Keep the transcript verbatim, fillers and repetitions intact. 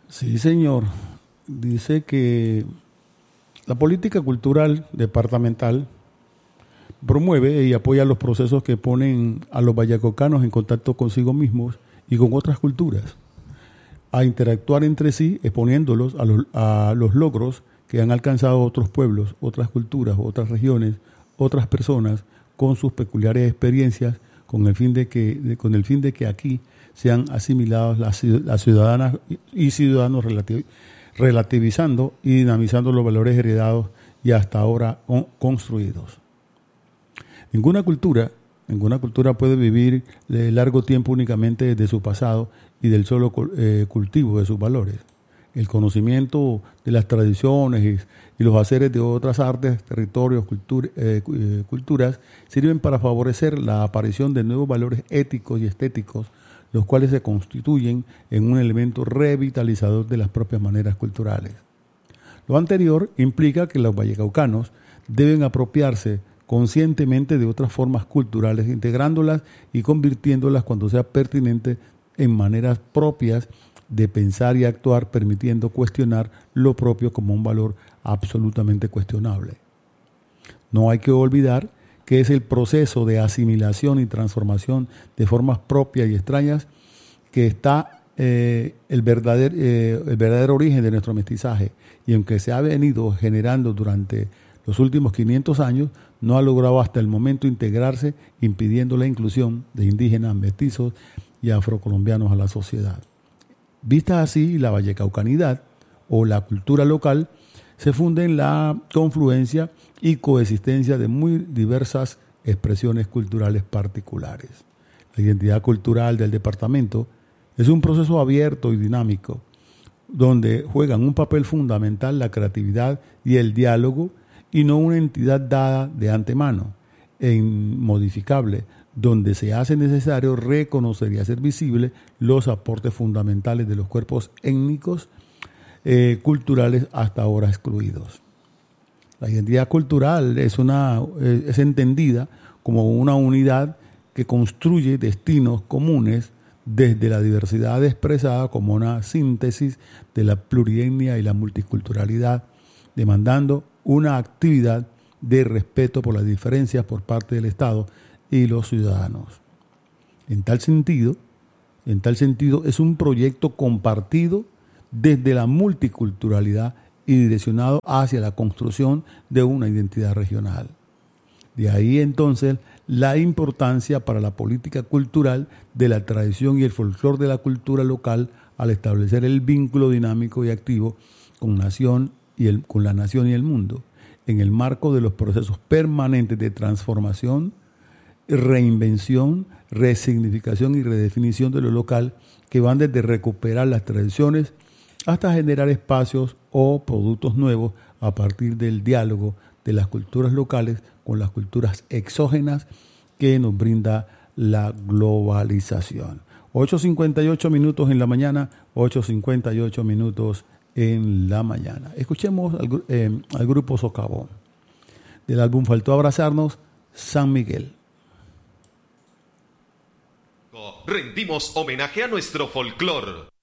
Sí, señor. Dice que la política cultural departamental promueve y apoya los procesos que ponen a los vallacocanos en contacto consigo mismos y con otras culturas, a interactuar entre sí, exponiéndolos a los, a los logros que han alcanzado otros pueblos, otras culturas, otras regiones, otras personas, con sus peculiares experiencias, con el fin de que, de, con el fin de que aquí sean asimilados las, las ciudadanas y ciudadanos relativ, relativizando y dinamizando los valores heredados y hasta ahora construidos. Ninguna cultura, ninguna cultura puede vivir de largo tiempo únicamente de su pasado y del solo eh, cultivo de sus valores. El conocimiento de las tradiciones y, y los haceres de otras artes, territorios, cultura, eh, eh, culturas sirven para favorecer la aparición de nuevos valores éticos y estéticos, los cuales se constituyen en un elemento revitalizador de las propias maneras culturales. Lo anterior implica que los vallecaucanos deben apropiarse conscientemente de otras formas culturales, integrándolas y convirtiéndolas cuando sea pertinente en maneras propias de pensar y actuar, permitiendo cuestionar lo propio como un valor absolutamente cuestionable. No hay que olvidar que es el proceso de asimilación y transformación de formas propias y extrañas que está eh, el, verdadero, eh, el verdadero origen de nuestro mestizaje, y aunque se ha venido generando durante los últimos quinientos años, no ha logrado hasta el momento integrarse, impidiendo la inclusión de indígenas, mestizos y afrocolombianos a la sociedad. Vista así, la vallecaucanidad o la cultura local se funde en la confluencia y coexistencia de muy diversas expresiones culturales particulares. La identidad cultural del departamento es un proceso abierto y dinámico, donde juegan un papel fundamental la creatividad y el diálogo, y no una entidad dada de antemano e inmodificable, donde se hace necesario reconocer y hacer visible los aportes fundamentales de los cuerpos étnicos eh, culturales hasta ahora excluidos. La identidad cultural es, una, es entendida como una unidad que construye destinos comunes desde la diversidad expresada como una síntesis de la plurietnia y la multiculturalidad, demandando una actividad de respeto por las diferencias por parte del Estado y los ciudadanos. En tal sentido, en tal sentido es un proyecto compartido desde la multiculturalidad y direccionado hacia la construcción de una identidad regional. De ahí entonces la importancia para la política cultural de la tradición y el folclore de la cultura local al establecer el vínculo dinámico y activo con, nación y el, con la nación y el mundo, en el marco de los procesos permanentes de transformación, reinvención, resignificación y redefinición de lo local, que van desde recuperar las tradiciones hasta generar espacios o productos nuevos a partir del diálogo de las culturas locales con las culturas exógenas que nos brinda la globalización. ocho cincuenta y ocho minutos en la mañana, ocho cincuenta y ocho minutos en la mañana. Escuchemos al, eh, al grupo Socavón. Del álbum Faltó Abrazarnos, San Miguel. Rendimos homenaje a nuestro folclor.